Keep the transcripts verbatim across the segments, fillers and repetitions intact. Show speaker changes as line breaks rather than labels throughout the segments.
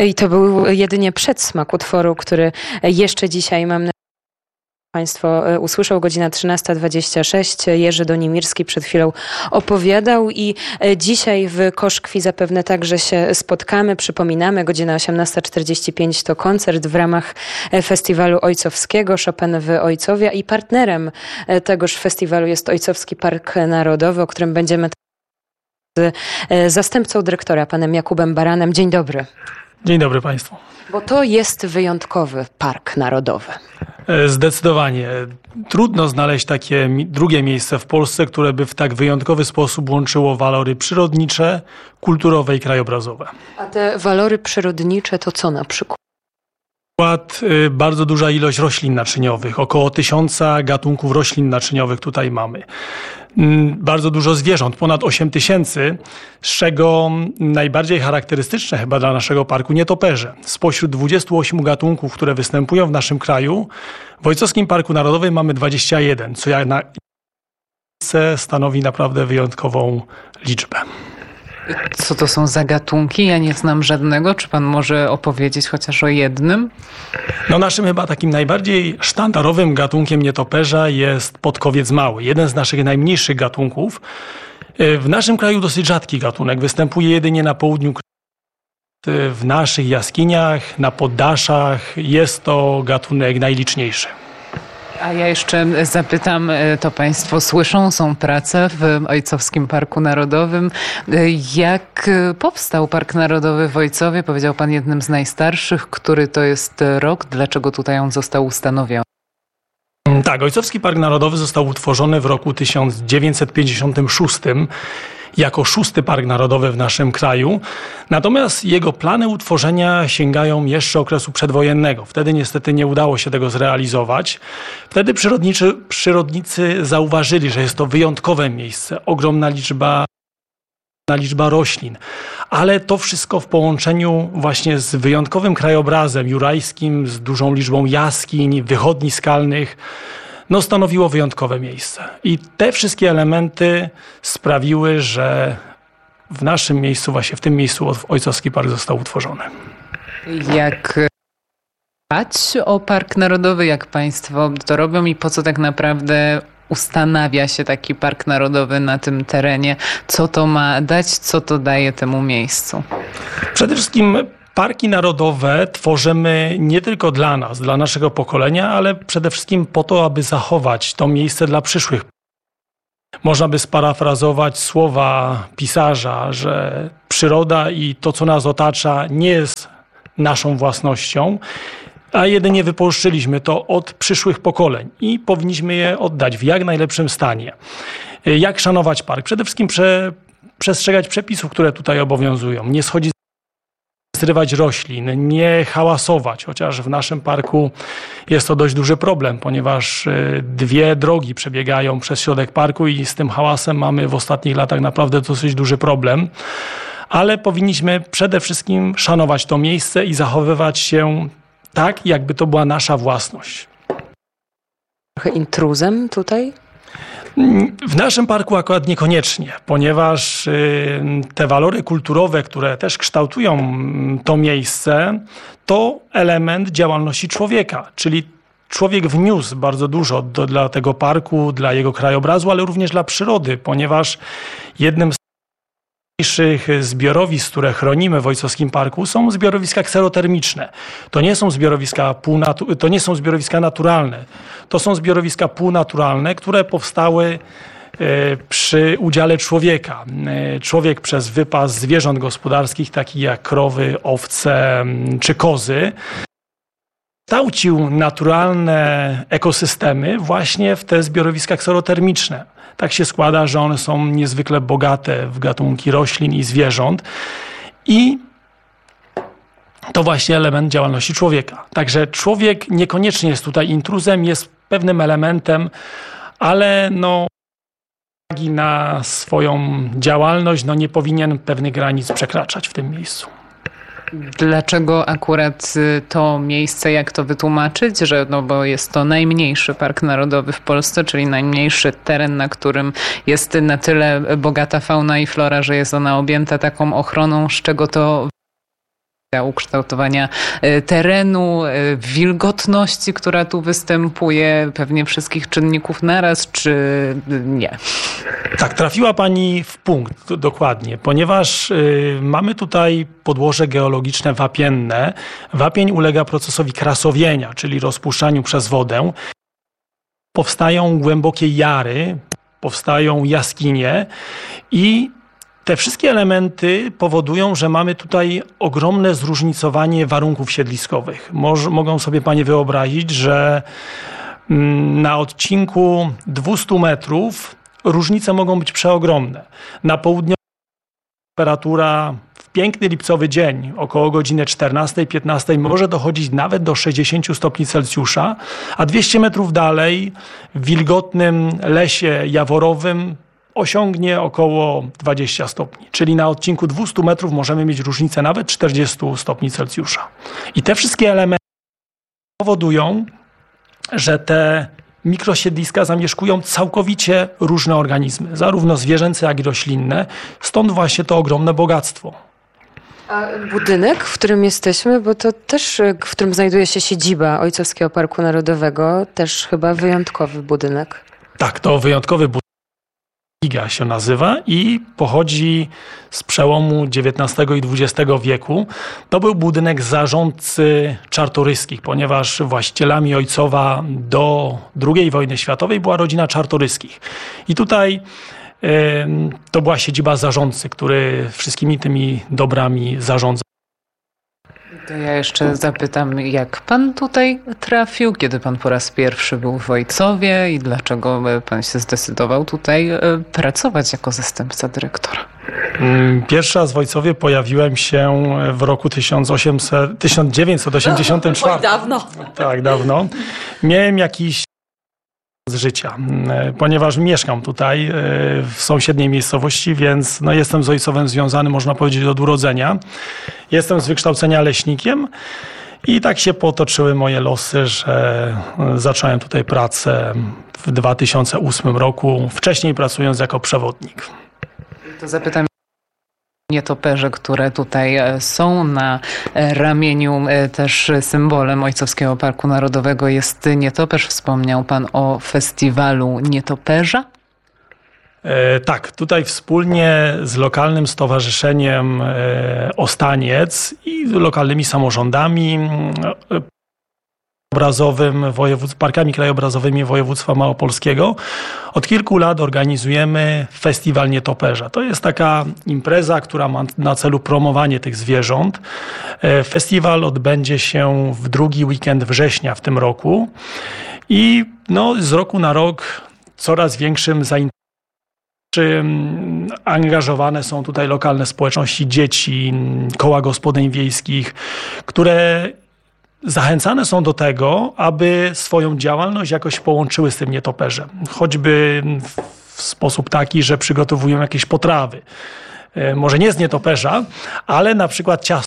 I to był jedynie przedsmak utworu, który jeszcze dzisiaj, mam nadzieję, Państwo usłyszał. Godzina trzynasta dwadzieścia sześć. Jerzy Donimirski przed chwilą opowiadał i dzisiaj w Koszkwi zapewne także się spotkamy. Przypominamy, godzina osiemnasta czterdzieści pięć to koncert w ramach Festiwalu Ojcowskiego Chopin w Ojcowie i partnerem tegoż festiwalu jest Ojcowski Park Narodowy, o którym będziemy z zastępcą dyrektora, panem Jakubem Baranem. Dzień dobry.
Dzień dobry Państwu.
Bo to jest wyjątkowy park narodowy.
Zdecydowanie. Trudno znaleźć takie drugie miejsce w Polsce, które by w tak wyjątkowy sposób łączyło walory przyrodnicze, kulturowe i krajobrazowe.
A te walory przyrodnicze to co na przykład?
Na przykład bardzo duża ilość roślin naczyniowych. Około tysiąca gatunków roślin naczyniowych tutaj mamy. Bardzo dużo zwierząt, ponad osiem tysięcy, z czego najbardziej charakterystyczne chyba dla naszego parku nietoperze. Spośród dwudziestu ośmiu gatunków, które występują w naszym kraju, w Ojcowskim Parku Narodowym mamy dwadzieścia jeden, co jak na stanowi naprawdę wyjątkową liczbę.
Co to są za gatunki? Ja nie znam żadnego. Czy pan może opowiedzieć chociaż o jednym?
No naszym chyba takim najbardziej sztandarowym gatunkiem nietoperza jest podkowiec mały. Jeden z naszych najmniejszych gatunków. W naszym kraju dosyć rzadki gatunek. Występuje jedynie na południu kraju. W naszych jaskiniach, na poddaszach jest to gatunek najliczniejszy.
A ja jeszcze zapytam, to Państwo słyszą, są prace w Ojcowskim Parku Narodowym. Jak powstał Park Narodowy w Ojcowie? Powiedział Pan jednym z najstarszych. Który to jest rok? Dlaczego tutaj on został ustanowiony?
Tak, Ojcowski Park Narodowy został utworzony w roku tysiąc dziewięćset pięćdziesiątym szóstym jako szósty park narodowy w naszym kraju. Natomiast jego plany utworzenia sięgają jeszcze okresu przedwojennego. Wtedy niestety nie udało się tego zrealizować. Wtedy przyrodniczy, przyrodnicy zauważyli, że jest to wyjątkowe miejsce, ogromna liczba liczba roślin, ale to wszystko w połączeniu właśnie z wyjątkowym krajobrazem jurajskim, z dużą liczbą jaskiń, wychodni skalnych, no stanowiło wyjątkowe miejsce. I te wszystkie elementy sprawiły, że w naszym miejscu, właśnie w tym miejscu Ojcowski Park został utworzony.
Jak dbać o Park Narodowy, jak Państwo to robią i po co tak naprawdę ustanawia się taki Park Narodowy na tym terenie? Co to ma dać, co to daje temu miejscu? Przede wszystkim
parki narodowe tworzymy nie tylko dla nas, dla naszego pokolenia, ale przede wszystkim po to, aby zachować to miejsce dla przyszłych. Można by sparafrazować słowa pisarza, że przyroda i to, co nas otacza, nie jest naszą własnością, a jedynie wypożyczyliśmy to od przyszłych pokoleń i powinniśmy je oddać w jak najlepszym stanie. Jak szanować park? Przede wszystkim prze, przestrzegać przepisów, które tutaj obowiązują. Nie schodzić, zrywać roślin, nie hałasować, chociaż w naszym parku jest to dość duży problem, ponieważ dwie drogi przebiegają przez środek parku i z tym hałasem mamy w ostatnich latach naprawdę dosyć duży problem. Ale powinniśmy przede wszystkim szanować to miejsce i zachowywać się tak, jakby to była nasza własność.
Trochę intruzem tutaj?
W naszym parku akurat niekoniecznie, ponieważ te walory kulturowe, które też kształtują to miejsce, to element działalności człowieka, czyli człowiek wniósł bardzo dużo do, dla tego parku, dla jego krajobrazu, ale również dla przyrody, ponieważ jednym z najważniejszych zbiorowisk, które chronimy w Ojcowskim Parku, są zbiorowiska kserotermiczne. To nie są zbiorowiska półnatu- to nie są zbiorowiska naturalne. To są zbiorowiska półnaturalne, które powstały przy udziale człowieka. Człowiek przez wypas zwierząt gospodarskich, takich jak krowy, owce czy kozy, kształcił naturalne ekosystemy właśnie w te zbiorowiska kserotermiczne. Tak się składa, że one są niezwykle bogate w gatunki roślin i zwierząt i to właśnie element działalności człowieka. Także człowiek niekoniecznie jest tutaj intruzem, jest pewnym elementem, ale no na swoją działalność no nie powinien pewnych granic przekraczać w tym miejscu.
Dlaczego akurat to miejsce, jak to wytłumaczyć, że no bo jest to najmniejszy park narodowy w Polsce, czyli najmniejszy teren, na którym jest na tyle bogata fauna i flora, że jest ona objęta taką ochroną, z czego to ukształtowania terenu, wilgotności, która tu występuje, pewnie wszystkich czynników naraz, czy nie?
Tak, trafiła pani w punkt dokładnie, ponieważ y, mamy tutaj podłoże geologiczne wapienne. Wapień ulega procesowi krasowienia, czyli rozpuszczaniu przez wodę. Powstają głębokie jary, powstają jaskinie i te wszystkie elementy powodują, że mamy tutaj ogromne zróżnicowanie warunków siedliskowych. Moż, mogą sobie panie wyobrazić, że mm, na odcinku dwieście metrów różnice mogą być przeogromne. Na południu temperatura w piękny lipcowy dzień, około godziny czternastej piętnastej, może dochodzić nawet do sześćdziesięciu stopni Celsjusza, a dwieście metrów dalej w wilgotnym lesie jaworowym osiągnie około dwadzieścia stopni. Czyli na odcinku dwieście metrów możemy mieć różnicę nawet czterdziestu stopni Celsjusza. I te wszystkie elementy powodują, że te mikrosiedliska zamieszkują całkowicie różne organizmy, zarówno zwierzęce, jak i roślinne. Stąd właśnie to ogromne bogactwo.
A budynek, w którym jesteśmy, bo to też, w którym znajduje się siedziba Ojcowskiego Parku Narodowego, też chyba wyjątkowy budynek.
Tak, to wyjątkowy budynek. Giga się nazywa i pochodzi z przełomu dziewiętnastego i dwudziestego wieku. To był budynek zarządcy Czartoryskich, ponieważ właścicielami Ojcowa do drugiej wojny światowej była rodzina Czartoryskich. I tutaj y, to była siedziba zarządcy, który wszystkimi tymi dobrami zarządza.
To ja jeszcze zapytam, jak pan tutaj trafił, kiedy pan po raz pierwszy był w Ojcowie i dlaczego pan się zdecydował tutaj pracować jako zastępca dyrektora?
Pierwszy raz w Ojcowie pojawiłem się w roku tysiąc dziewięćset osiemdziesiątym czwartym.
Oj, dawno.
Tak, dawno. Miałem jakiś z życia, ponieważ mieszkam tutaj w sąsiedniej miejscowości, więc no jestem z Ojcowem związany, można powiedzieć, od urodzenia. Jestem z wykształcenia leśnikiem i tak się potoczyły moje losy, że zacząłem tutaj pracę w dwa tysiące ósmym roku, wcześniej pracując jako przewodnik.
To zapytam nietoperze, które tutaj są na ramieniu, też symbolem Ojcowskiego Parku Narodowego jest nietoperz. Wspomniał pan o festiwalu nietoperza?
E, tak, tutaj wspólnie z lokalnym stowarzyszeniem e, Ostaniec i lokalnymi samorządami e, obrazowym, parkami krajobrazowymi województwa małopolskiego od kilku lat organizujemy Festiwal Nietoperza. To jest taka impreza, która ma na celu promowanie tych zwierząt. Festiwal odbędzie się w drugi weekend września w tym roku i no, z roku na rok coraz większym zainteresowaniem angażowane są tutaj lokalne społeczności dzieci, koła gospodyń wiejskich, które zachęcane są do tego, aby swoją działalność jakoś połączyły z tym nietoperzem. Choćby w sposób taki, że przygotowują jakieś potrawy. Może nie z nietoperza, ale na przykład ciasto,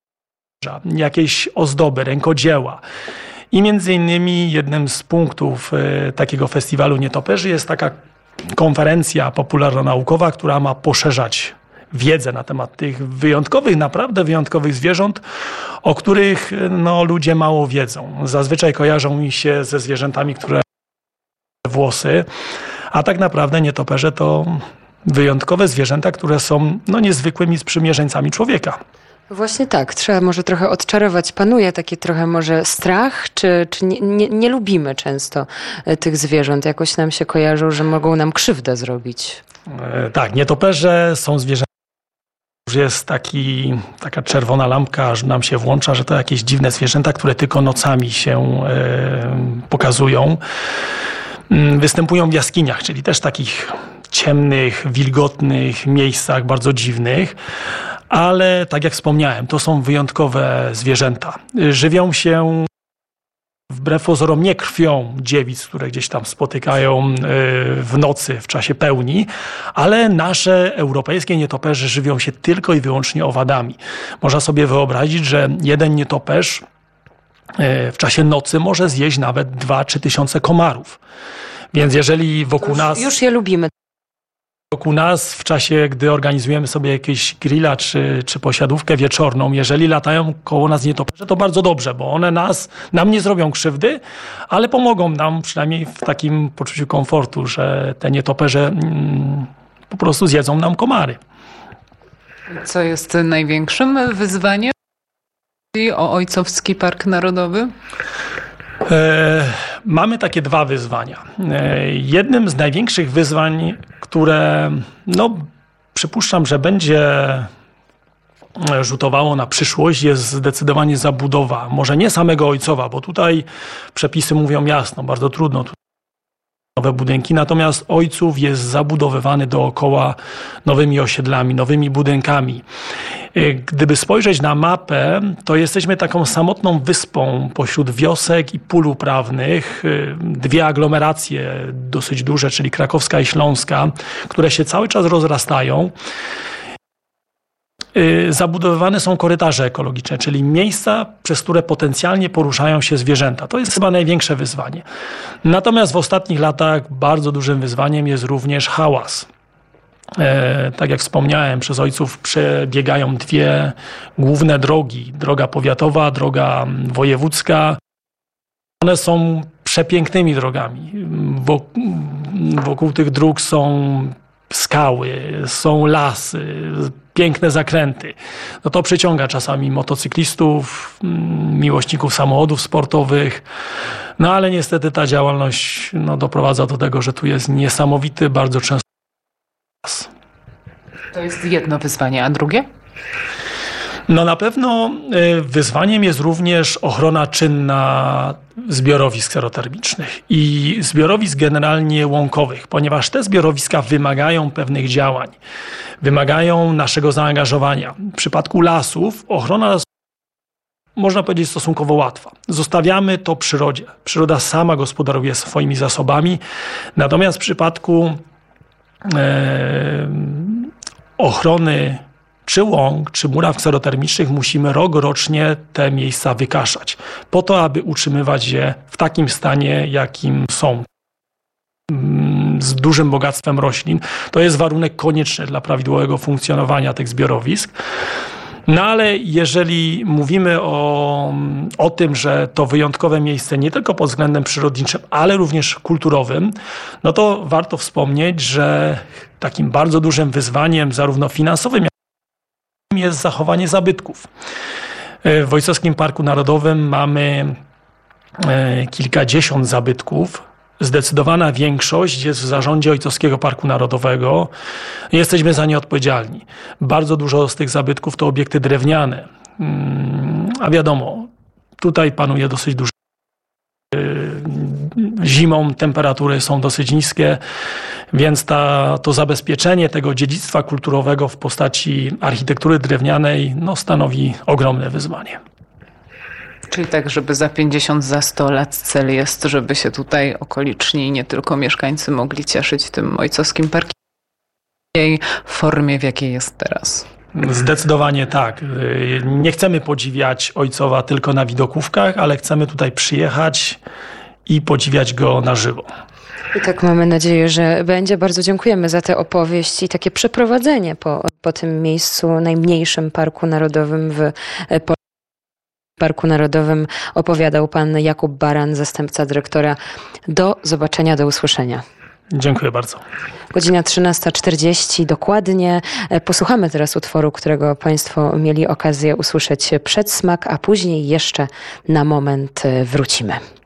jakieś ozdoby, rękodzieła. I między innymi jednym z punktów takiego festiwalu nietoperzy jest taka konferencja popularno-naukowa, która ma poszerzać wiedzę na temat tych wyjątkowych, naprawdę wyjątkowych zwierząt, o których no, ludzie mało wiedzą. Zazwyczaj kojarzą mi się ze zwierzętami, które mają włosy, a tak naprawdę nietoperze to wyjątkowe zwierzęta, które są no, niezwykłymi sprzymierzeńcami człowieka.
Właśnie tak, trzeba może trochę odczarować. Panuje taki trochę może strach, czy, czy nie, nie, nie lubimy często tych zwierząt? Jakoś nam się kojarzą, że mogą nam krzywdę zrobić.
E, tak, nietoperze są zwierzęta. Już jest taki, taka czerwona lampka, że nam się włącza, że to jakieś dziwne zwierzęta, które tylko nocami się e, pokazują. Występują w jaskiniach, czyli też takich ciemnych, wilgotnych miejscach, bardzo dziwnych. Ale tak jak wspomniałem, to są wyjątkowe zwierzęta. Żywią się wbrew pozorom nie krwią dziewic, które gdzieś tam spotykają w nocy w czasie pełni, ale nasze europejskie nietoperze żywią się tylko i wyłącznie owadami. Można sobie wyobrazić, że jeden nietoperz w czasie nocy może zjeść nawet dwa, trzy tysiące komarów. Więc jeżeli wokół
już,
nas...
Już je lubimy.
Wokół nas w czasie, gdy organizujemy sobie jakieś grilla czy, czy posiadówkę wieczorną, jeżeli latają koło nas nietoperze, to bardzo dobrze, bo one nas, nam nie zrobią krzywdy, ale pomogą nam przynajmniej w takim poczuciu komfortu, że te nietoperze mm, po prostu zjedzą nam komary.
Co jest największym wyzwaniem o Ojcowski Park Narodowy?
E, mamy takie dwa wyzwania. E, jednym z największych wyzwań, które no, przypuszczam, że będzie rzutowało na przyszłość, jest zdecydowanie zabudowa. Może nie samego Ojcowa, bo tutaj przepisy mówią jasno, bardzo trudno tu nowe budynki, natomiast Ojców jest zabudowywany dookoła nowymi osiedlami, nowymi budynkami. Gdyby spojrzeć na mapę, to jesteśmy taką samotną wyspą pośród wiosek i pól uprawnych. Dwie aglomeracje dosyć duże, czyli krakowska i śląska, które się cały czas rozrastają. Zabudowywane są korytarze ekologiczne, czyli miejsca, przez które potencjalnie poruszają się zwierzęta. To jest chyba największe wyzwanie. Natomiast w ostatnich latach bardzo dużym wyzwaniem jest również hałas. E, tak jak wspomniałem, przez Ojców przebiegają dwie główne drogi. Droga powiatowa, droga wojewódzka. One są przepięknymi drogami. Wokół, wokół tych dróg są skały, są lasy, piękne zakręty. No to przyciąga czasami motocyklistów, miłośników samochodów sportowych. No ale niestety ta działalność no, doprowadza do tego, że tu jest niesamowity, bardzo często las.
To jest jedno wyzwanie, a drugie?
No na pewno wyzwaniem jest również ochrona czynna zbiorowisk serotermicznych i zbiorowisk generalnie łąkowych, ponieważ te zbiorowiska wymagają pewnych działań, wymagają naszego zaangażowania. W przypadku lasów ochrona lasów, można powiedzieć, stosunkowo łatwa. Zostawiamy to przyrodzie. Przyroda sama gospodaruje swoimi zasobami, natomiast w przypadku e, ochrony czy łąk, czy muraw kserotermicznych musimy rok rocznie te miejsca wykaszać, po to, aby utrzymywać je w takim stanie, jakim są, z dużym bogactwem roślin. To jest warunek konieczny dla prawidłowego funkcjonowania tych zbiorowisk. No ale jeżeli mówimy o, o tym, że to wyjątkowe miejsce nie tylko pod względem przyrodniczym, ale również kulturowym, no to warto wspomnieć, że takim bardzo dużym wyzwaniem, zarówno finansowym, jest zachowanie zabytków. W Ojcowskim Parku Narodowym mamy kilkadziesiąt zabytków. Zdecydowana większość jest w zarządzie Ojcowskiego Parku Narodowego. Jesteśmy za nie odpowiedzialni. Bardzo dużo z tych zabytków to obiekty drewniane. A wiadomo, tutaj panuje dosyć duży. Zimą temperatury są dosyć niskie, więc ta, to zabezpieczenie tego dziedzictwa kulturowego w postaci architektury drewnianej no, stanowi ogromne wyzwanie.
Czyli tak, żeby za pięćdziesiąt, za sto lat cel jest, żeby się tutaj okoliczni, nie tylko mieszkańcy mogli cieszyć tym Ojcowskim Parkiem w tej formie, w jakiej jest teraz.
Zdecydowanie tak. Nie chcemy podziwiać Ojcowa tylko na widokówkach, ale chcemy tutaj przyjechać i podziwiać go na żywo.
I tak mamy nadzieję, że będzie. Bardzo dziękujemy za tę opowieść i takie przeprowadzenie po, po tym miejscu, najmniejszym parku narodowym w Polsce. Parku Narodowym opowiadał pan Jakub Baran, zastępca dyrektora. Do zobaczenia, do usłyszenia.
Dziękuję bardzo.
Godzina trzynasta czterdzieści dokładnie. Posłuchamy teraz utworu, którego państwo mieli okazję usłyszeć, Przedsmak, a później jeszcze na moment wrócimy.